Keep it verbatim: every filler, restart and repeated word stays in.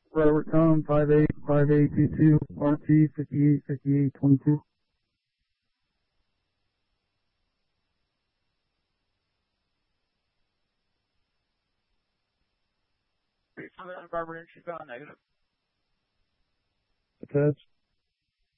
Robert Tom, five eight five eight two two, R T fifty-eight fifty-eight twenty-two. Barbara, she's found negative. Attached.